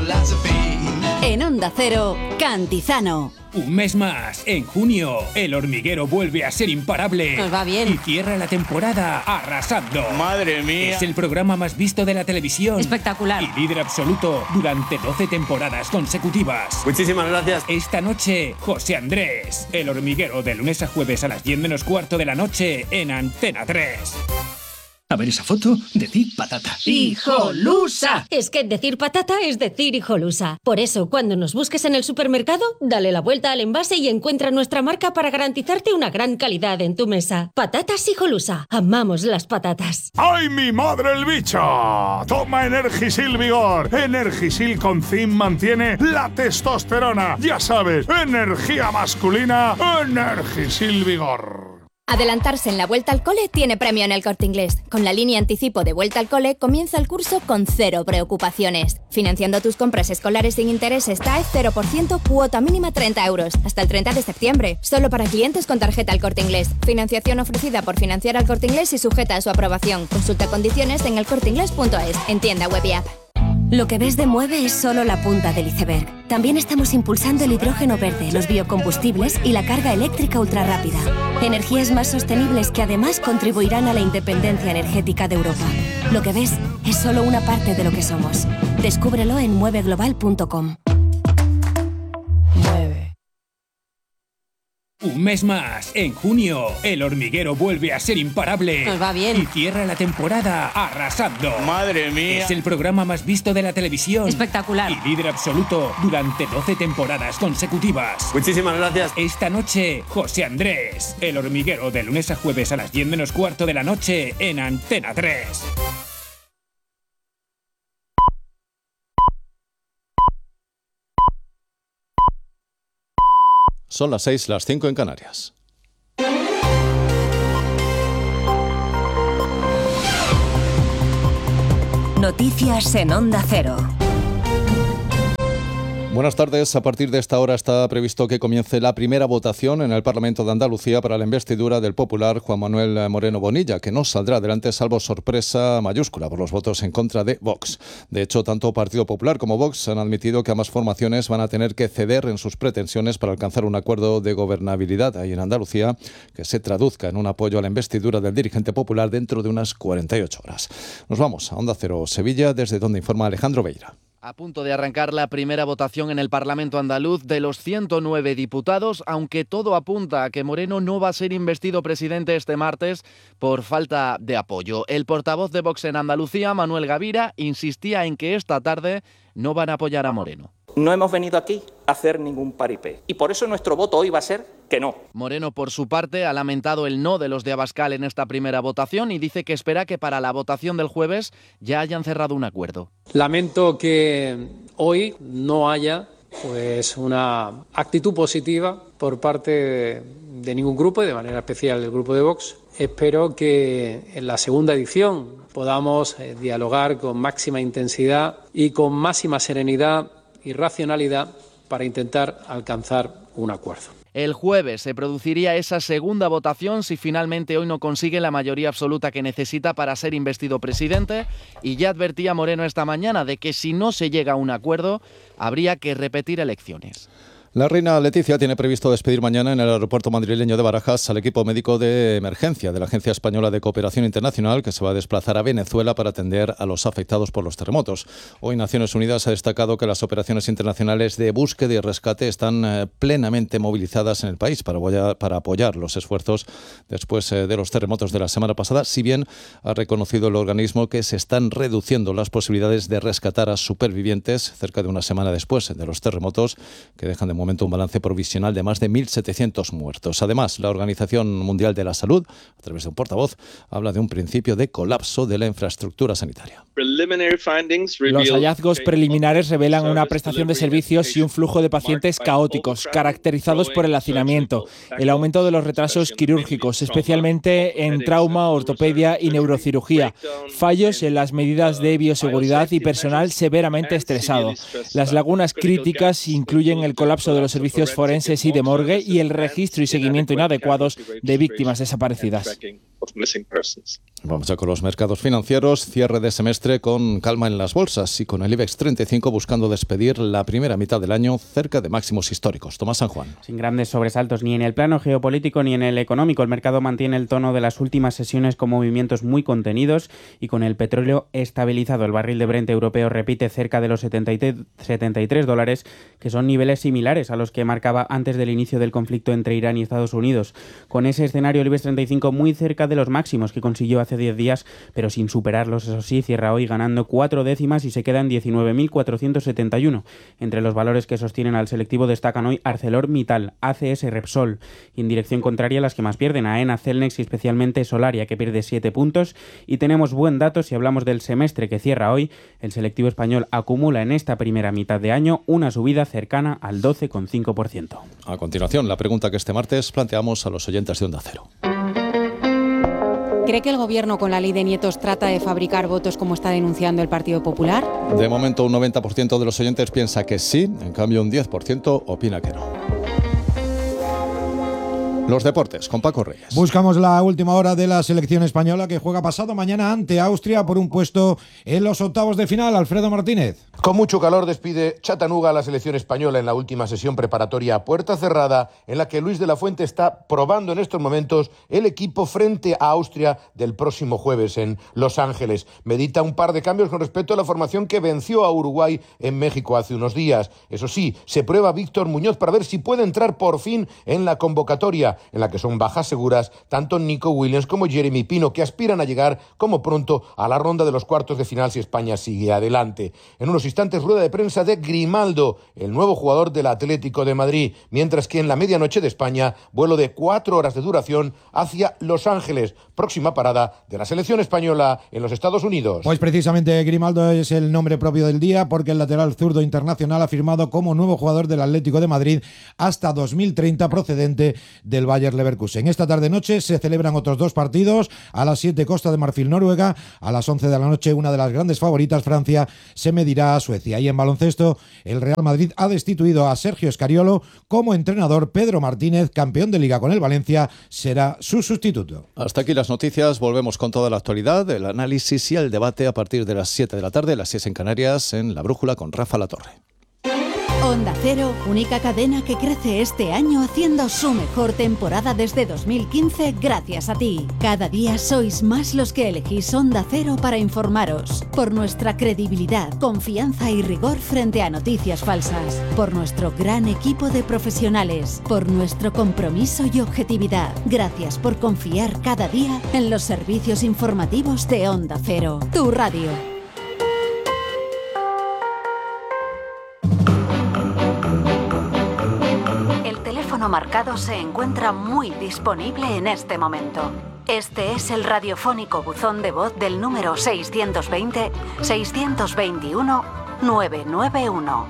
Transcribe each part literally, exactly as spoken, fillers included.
En Onda Cero, Cantizano. Un mes más, en junio, El Hormiguero vuelve a ser imparable. Nos va bien. Y cierra la temporada arrasando. ¡Madre mía! Es el programa más visto de la televisión. Espectacular. Y líder absoluto durante doce temporadas consecutivas. Muchísimas gracias. Esta noche, José Andrés. El Hormiguero, de lunes a jueves a las diez menos cuarto de la noche en Antena tres. A ver esa foto, decir patata. ¡Hijolusa! Es que decir patata es decir hijolusa. Por eso, cuando nos busques en el supermercado, dale la vuelta al envase y encuentra nuestra marca para garantizarte una gran calidad en tu mesa. Patatas Hijolusa. Amamos las patatas. ¡Ay, mi madre el bicho! Toma Energisil Vigor. Energisil con zinc mantiene la testosterona. Ya sabes, energía masculina, Energisil Vigor. Adelantarse en la Vuelta al Cole tiene premio en El Corte Inglés. Con la línea anticipo de Vuelta al Cole comienza el curso con cero preocupaciones. Financiando tus compras escolares sin intereses T A E cero por ciento, cuota mínima treinta euros. Hasta el treinta de septiembre. Solo para clientes con tarjeta El Corte Inglés. Financiación ofrecida por Financiar al Corte Inglés y sujeta a su aprobación. Consulta condiciones en elcorteinglés punto es. En tienda web y app. Lo que ves de Mueve es solo la punta del iceberg. También estamos impulsando el hidrógeno verde, los biocombustibles y la carga eléctrica ultrarrápida. Energías más sostenibles que además contribuirán a la independencia energética de Europa. Lo que ves es solo una parte de lo que somos. Descúbrelo en mueve global punto com. Un mes más, en junio, El Hormiguero vuelve a ser imparable. Nos va bien. Y cierra la temporada arrasando. ¡Madre mía! Es el programa más visto de la televisión. Espectacular. Y líder absoluto durante doce temporadas consecutivas. Muchísimas gracias. Esta noche, José Andrés. El Hormiguero, de lunes a jueves a las diez menos cuarto de la noche en Antena tres. Son las seis, las cinco en Canarias. Noticias en Onda Cero. Buenas tardes. A partir de esta hora está previsto que comience la primera votación en el Parlamento de Andalucía para la investidura del popular Juan Manuel Moreno Bonilla, que no saldrá adelante salvo sorpresa mayúscula por los votos en contra de Vox. De hecho, tanto Partido Popular como Vox han admitido que ambas formaciones van a tener que ceder en sus pretensiones para alcanzar un acuerdo de gobernabilidad ahí en Andalucía que se traduzca en un apoyo a la investidura del dirigente popular dentro de unas cuarenta y ocho horas. Nos vamos a Onda Cero Sevilla, desde donde informa Alejandro Beira. A punto de arrancar la primera votación en el Parlamento andaluz de los ciento nueve diputados, aunque todo apunta a que Moreno no va a ser investido presidente este martes por falta de apoyo. El portavoz de Vox en Andalucía, Manuel Gavira, insistía en que esta tarde no van a apoyar a Moreno. No hemos venido aquí a hacer ningún paripé y por eso nuestro voto hoy va a ser que no. Moreno, por su parte, ha lamentado el no de los de Abascal en esta primera votación y dice que espera que para la votación del jueves ya hayan cerrado un acuerdo. Lamento que hoy no haya pues una actitud positiva por parte de, de ningún grupo y de manera especial del grupo de Vox. Espero que en la segunda edición podamos eh, dialogar con máxima intensidad y con máxima serenidad y racionalidad para intentar alcanzar un acuerdo. El jueves se produciría esa segunda votación si finalmente hoy no consigue la mayoría absoluta que necesita para ser investido presidente, y ya advertía Moreno esta mañana de que si no se llega a un acuerdo habría que repetir elecciones. La reina Leticia tiene previsto despedir mañana en el aeropuerto madrileño de Barajas al equipo médico de emergencia de la Agencia Española de Cooperación Internacional, que se va a desplazar a Venezuela para atender a los afectados por los terremotos. Hoy Naciones Unidas ha destacado que las operaciones internacionales de búsqueda y rescate están eh, plenamente movilizadas en el país para apoyar, para apoyar los esfuerzos después eh, de los terremotos de la semana pasada, si bien ha reconocido el organismo que se están reduciendo las posibilidades de rescatar a supervivientes cerca de una semana después de los terremotos, que dejan de momento un balance provisional de más de mil setecientos muertos. Además, la Organización Mundial de la Salud, a través de un portavoz, habla de un principio de colapso de la infraestructura sanitaria. Los hallazgos preliminares revelan una prestación de servicios y un flujo de pacientes caóticos, caracterizados por el hacinamiento, el aumento de los retrasos quirúrgicos, especialmente en trauma, ortopedia y neurocirugía, fallos en las medidas de bioseguridad y personal severamente estresado. Las lagunas críticas incluyen el colapso de los servicios forenses y de morgue y el registro y seguimiento inadecuados de víctimas desaparecidas. Vamos ya con los mercados financieros. Cierre de semestre con calma en las bolsas y con el IBEX treinta y cinco buscando despedir la primera mitad del año cerca de máximos históricos. Tomás San Juan. Sin grandes sobresaltos ni en el plano geopolítico ni en el económico. El mercado mantiene el tono de las últimas sesiones con movimientos muy contenidos y con el petróleo estabilizado. El barril de Brent europeo repite cerca de los setenta y tres dólares, que son niveles similares a los que marcaba antes del inicio del conflicto entre Irán y Estados Unidos. Con ese escenario, el IBEX treinta y cinco muy cerca de los máximos que consiguió hace diez días, pero sin superarlos, eso sí, cierra hoy ganando cuatro décimas y se queda en diecinueve mil cuatrocientos setenta y uno. Entre los valores que sostienen al selectivo destacan hoy ArcelorMittal, A C S, Repsol, y en dirección contraria las que más pierden, AENA, Celnex y especialmente Solaria, que pierde siete puntos. Y tenemos buen dato si hablamos del semestre que cierra hoy. El selectivo español acumula en esta primera mitad de año una subida cercana al doce coma cinco por ciento. A continuación, la pregunta que este martes planteamos a los oyentes de Onda Cero. ¿Cree que el Gobierno con la ley de nietos trata de fabricar votos como está denunciando el Partido Popular? De momento un noventa por ciento de los oyentes piensa que sí, en cambio un diez por ciento opina que no. Los deportes, con Paco Reyes. Buscamos la última hora de la selección española que juega pasado mañana ante Austria por un puesto en los octavos de final. Alfredo Martínez. Con mucho calor despide Chattanooga a la selección española en la última sesión preparatoria a puerta cerrada, en la que Luis de la Fuente está probando en estos momentos el equipo frente a Austria del próximo jueves en Los Ángeles. Medita un par de cambios con respecto a la formación que venció a Uruguay en México hace unos días. Eso sí, se prueba Víctor Muñoz para ver si puede entrar por fin en la convocatoria, en la que son bajas seguras tanto Nico Williams como Jeremy Pino, que aspiran a llegar como pronto a la ronda de los cuartos de final si España sigue adelante. En unos instantes, rueda de prensa de Grimaldo, el nuevo jugador del Atlético de Madrid, mientras que en la medianoche de España, vuelo de cuatro horas de duración hacia Los Ángeles, próxima parada de la selección española en los Estados Unidos. Pues precisamente Grimaldo es el nombre propio del día, porque el lateral zurdo internacional ha firmado como nuevo jugador del Atlético de Madrid hasta dos mil treinta, procedente del Bayer Leverkusen. Esta tarde-noche se celebran otros dos partidos. A las siete, Costa de Marfil, Noruega. A las once de la noche, una de las grandes favoritas, Francia, se medirá a Suecia. Y en baloncesto, el Real Madrid ha destituido a Sergio Scariolo como entrenador. Pedro Martínez, campeón de Liga con el Valencia, será su sustituto. Hasta aquí las noticias. Volvemos con toda la actualidad, el análisis y el debate a partir de las siete de la tarde, las seis en Canarias, en La Brújula con Rafa Latorre. Onda Cero, única cadena que crece este año haciendo su mejor temporada desde dos mil quince gracias a ti. Cada día sois más los que elegís Onda Cero para informaros. Por nuestra credibilidad, confianza y rigor frente a noticias falsas. Por nuestro gran equipo de profesionales. Por nuestro compromiso y objetividad. Gracias por confiar cada día en los servicios informativos de Onda Cero. Tu radio. Marcado se encuentra muy disponible en este momento. Este es el radiofónico buzón de voz del número seiscientos veinte, seiscientos veintiuno, novecientos noventa y uno.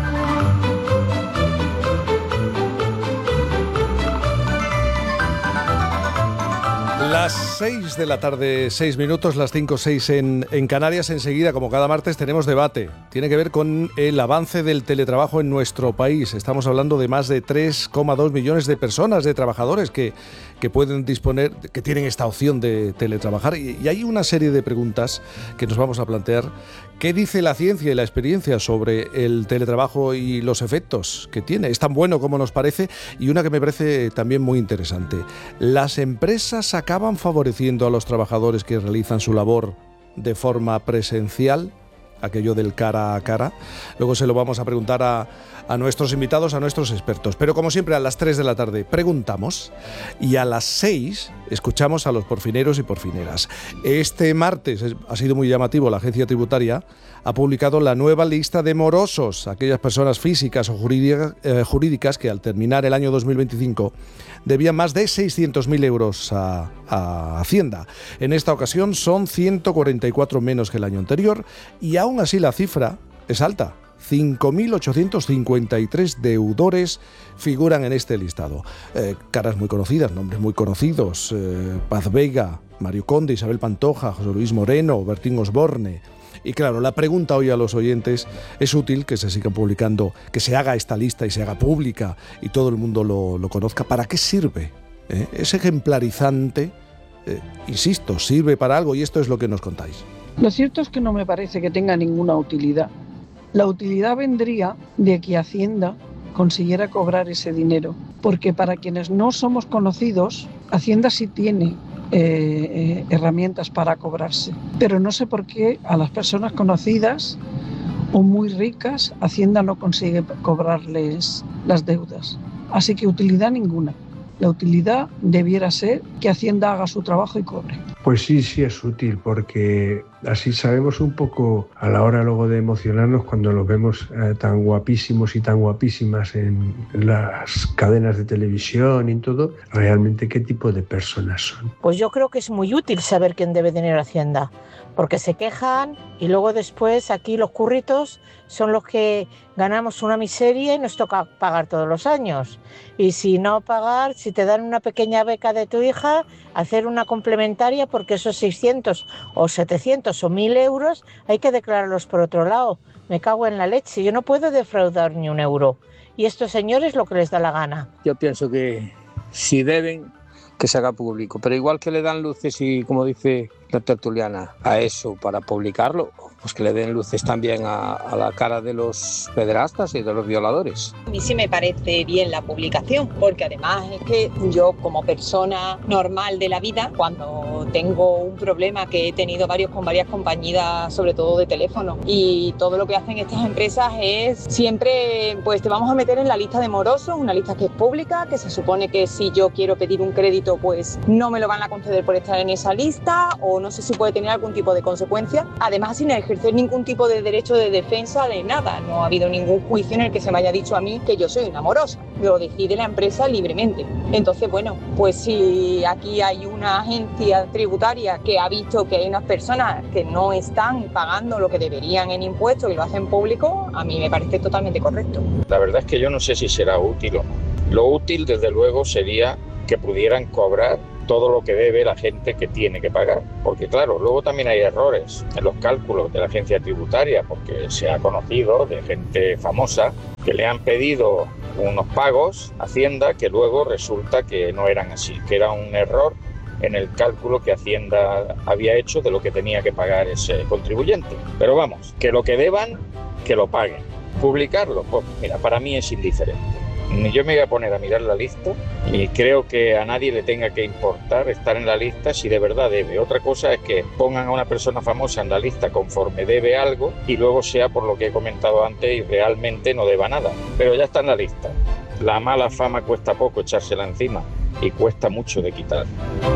Las seis de la tarde, seis minutos, las cinco, seis en, en Canarias. Enseguida, como cada martes, tenemos debate. Tiene que ver con el avance del teletrabajo en nuestro país. Estamos hablando de más de tres coma dos millones de personas, de trabajadores que, que pueden disponer, que tienen esta opción de teletrabajar. Y, y hay una serie de preguntas que nos vamos a plantear. ¿Qué dice la ciencia y la experiencia sobre el teletrabajo y los efectos que tiene? ¿Es tan bueno como nos parece? Y una que me parece también muy interesante. ¿Las empresas acaban favoreciendo a los trabajadores que realizan su labor de forma presencial? Aquello del cara a cara. Luego se lo vamos a preguntar a, a nuestros invitados, a nuestros expertos. Pero como siempre, a las tres de la tarde preguntamos y a las seis escuchamos a los porfineros y porfineras. Este martes ha sido muy llamativo. La agencia tributaria ha publicado la nueva lista de morosos, aquellas personas físicas o jurídicas, eh, jurídicas que al terminar el año dos mil veinticinco debían más de seiscientos mil euros a, a Hacienda. En esta ocasión son ciento cuarenta y cuatro menos que el año anterior y aún así la cifra es alta. cinco mil ochocientos cincuenta y tres deudores figuran en este listado. Eh, caras muy conocidas, nombres muy conocidos. Eh, Paz Vega, Mario Conde, Isabel Pantoja, José Luis Moreno, Bertín Osborne. Y claro, la pregunta hoy a los oyentes, es útil que se sigan publicando, que se haga esta lista y se haga pública y todo el mundo lo, lo conozca. ¿Para qué sirve? ¿Eh? ¿Es ejemplarizante eh, insisto, sirve para algo y esto es lo que nos contáis. Lo cierto es que no me parece que tenga ninguna utilidad. La utilidad vendría de que Hacienda consiguiera cobrar ese dinero, porque para quienes no somos conocidos, Hacienda sí tiene eh, eh, herramientas para cobrarse, pero no sé por qué a las personas conocidas o muy ricas, Hacienda no consigue cobrarles las deudas. Así que utilidad ninguna. La utilidad debiera ser que Hacienda haga su trabajo y cobre. Pues sí, sí es útil, porque así sabemos un poco a la hora luego de emocionarnos cuando los vemos eh, tan guapísimos y tan guapísimas en, en las cadenas de televisión y todo, realmente qué tipo de personas son. Pues yo creo que es muy útil saber quién debe dinero a Hacienda, porque se quejan y luego después aquí los curritos son los que ganamos una miseria y nos toca pagar todos los años. Y si no pagar, si te dan una pequeña beca de tu hija, hacer una complementaria, porque esos seiscientos o setecientos o mil euros hay que declararlos por otro lado. Me cago en la leche, yo no puedo defraudar ni un euro. Y estos señores lo que les da la gana. Yo pienso que si deben, que se haga público, pero igual que le dan luces y, como dice la tertuliana, a eso para publicarlo, pues que le den luces también a, a la cara de los pederastas y de los violadores. A mí sí me parece bien la publicación, porque además es que yo, como persona normal de la vida, cuando tengo un problema, que he tenido varios con varias compañías, sobre todo de teléfono, y todo lo que hacen estas empresas es siempre, pues te vamos a meter en la lista de morosos, una lista que es pública, que se supone que si yo quiero pedir un crédito, pues no me lo van a conceder por estar en esa lista, o no sé si puede tener algún tipo de consecuencia, además sin ejercer ningún tipo de derecho de defensa de nada. No ha habido ningún juicio en el que se me haya dicho a mí que yo soy una morosa, lo decide la empresa libremente. Entonces, bueno, pues si aquí hay una agencia tributaria que ha visto que hay unas personas que no están pagando lo que deberían en impuestos y lo hacen público, a mí me parece totalmente correcto. La verdad es que yo no sé si será útil o no. Lo útil, desde luego, sería que pudieran cobrar todo lo que debe la gente que tiene que pagar, porque claro, luego también hay errores en los cálculos de la agencia tributaria, porque se ha conocido de gente famosa que le han pedido unos pagos a Hacienda que luego resulta que no eran así, que era un error en el cálculo que Hacienda había hecho de lo que tenía que pagar ese contribuyente. Pero vamos, que lo que deban, que lo paguen. Publicarlo, pues mira, para mí es indiferente. Yo me voy a poner a mirar la lista y creo que a nadie le tenga que importar estar en la lista si de verdad debe. Otra cosa es que pongan a una persona famosa en la lista conforme debe algo y luego sea por lo que he comentado antes y realmente no deba nada. Pero ya está en la lista. La mala fama cuesta poco echársela encima y cuesta mucho de quitar.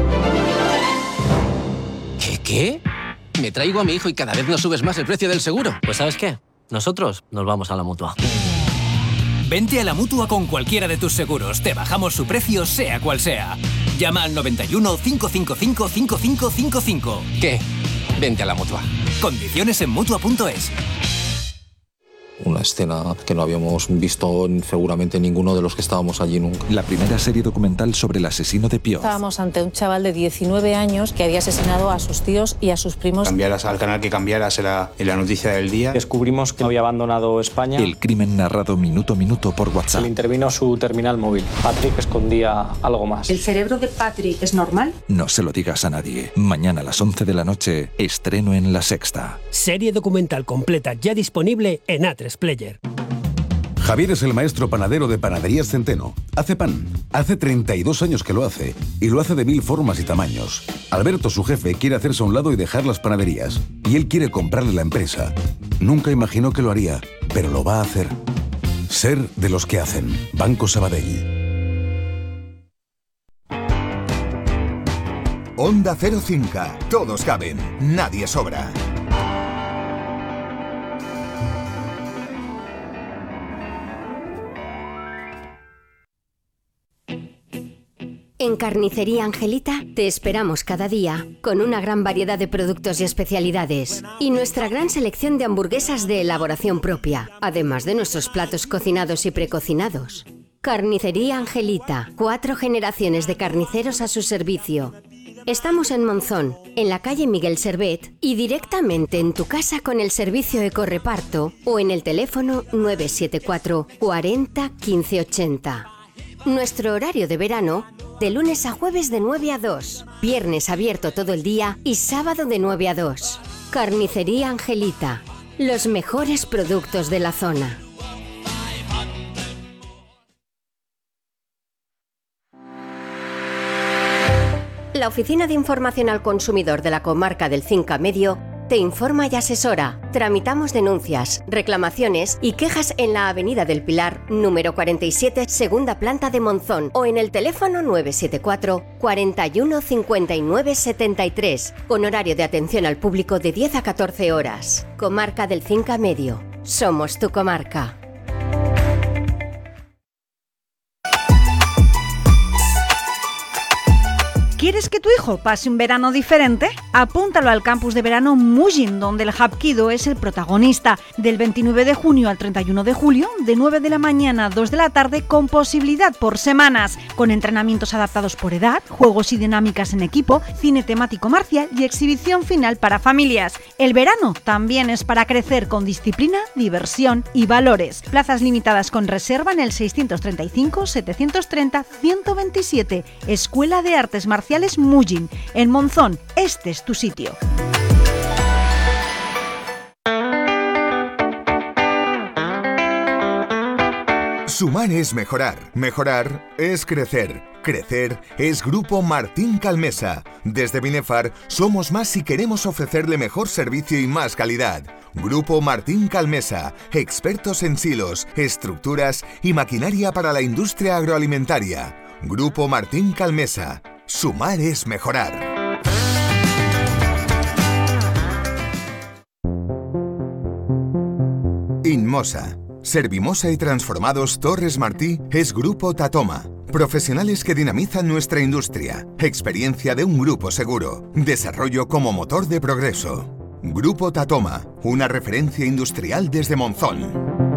¿Qué qué? Me traigo a mi hijo y cada vez nos subes más el precio del seguro. Pues ¿sabes qué? Nosotros nos vamos a la Mutua. Vente a la Mutua con cualquiera de tus seguros. Te bajamos su precio, sea cual sea. Llama al noventa y uno, cinco cinco cinco, cinco cinco cinco cinco. ¿Qué? Vente a la Mutua. Condiciones en Mutua punto es. Una escena que no habíamos visto seguramente ninguno de los que estábamos allí nunca. La primera serie documental sobre el asesino de Pioz. Estábamos ante un chaval de diecinueve años que había asesinado a sus tíos y a sus primos. Cambiaras al canal que cambiaras en la, en la noticia del día. Descubrimos que había abandonado España. El crimen narrado minuto a minuto por WhatsApp. Se le intervino su terminal móvil. Patrick escondía algo más. ¿El cerebro de Patrick es normal? No se lo digas a nadie. Mañana a las once de la noche, estreno en La Sexta. Serie documental completa ya disponible en A tres Player. Javier es el maestro panadero de Panaderías Centeno. Hace pan. Hace treinta y dos años que lo hace. Y lo hace de mil formas y tamaños. Alberto, su jefe, quiere hacerse a un lado y dejar las panaderías. Y él quiere comprarle la empresa. Nunca imaginó que lo haría, pero lo va a hacer. Ser de los que hacen. Banco Sabadell. Onda Cero Cinca. Todos caben. Nadie sobra. En Carnicería Angelita te esperamos cada día con una gran variedad de productos y especialidades y nuestra gran selección de hamburguesas de elaboración propia, además de nuestros platos cocinados y precocinados. Carnicería Angelita, cuatro generaciones de carniceros a su servicio. Estamos en Monzón, en la calle Miguel Servet y directamente en tu casa con el servicio Ecoreparto o en el teléfono nueve siete cuatro, cuarenta, quince ochenta. Nuestro horario de verano de lunes a jueves de nueve a dos, viernes abierto todo el día y sábado de nueve a dos. Carnicería Angelita, los mejores productos de la zona. La Oficina de Información al Consumidor de la Comarca del Cinca Medio te informa y asesora. Tramitamos denuncias, reclamaciones y quejas en la Avenida del Pilar, número cuarenta y siete, segunda planta de Monzón, o en el teléfono nueve siete cuatro, cuarenta y uno, cincuenta y nueve, setenta y tres, con horario de atención al público de diez a catorce horas. Comarca del Cinca Medio. Somos tu comarca. ¿Quieres que tu hijo pase un verano diferente? Apúntalo al campus de verano Mujin, donde el Hapkido es el protagonista. Del veintinueve de junio al treinta y uno de julio, de nueve de la mañana a dos de la tarde, con posibilidad por semanas, con entrenamientos adaptados por edad, juegos y dinámicas en equipo, cine temático marcial y exhibición final para familias. El verano también es para crecer con disciplina, diversión y valores. Plazas limitadas con reserva en el seiscientos treinta y cinco, setecientos treinta, ciento veintisiete. Escuela de Artes Marciales Mujin, en Monzón. Este es tu sitio. Sumar es mejorar. Mejorar es crecer. Crecer es Grupo Martín Calmesa. Desde Binefar somos más y queremos ofrecerle mejor servicio y más calidad. Grupo Martín Calmesa, expertos en silos, estructuras y maquinaria para la industria agroalimentaria. Grupo Martín Calmesa. Sumar es mejorar. Inmosa. Servimosa y Transformados Torres Martí es Grupo Tatoma. Profesionales que dinamizan nuestra industria. Experiencia de un grupo seguro. Desarrollo como motor de progreso. Grupo Tatoma, una referencia industrial desde Monzón.